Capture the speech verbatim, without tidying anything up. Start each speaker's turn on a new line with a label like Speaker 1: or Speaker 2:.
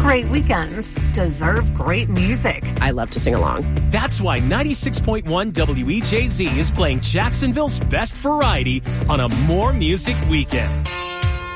Speaker 1: Great weekends deserve great music.
Speaker 2: I love to sing along.
Speaker 3: That's why ninety-six point one W E J Z is playing Jacksonville's best variety on a More Music Weekend.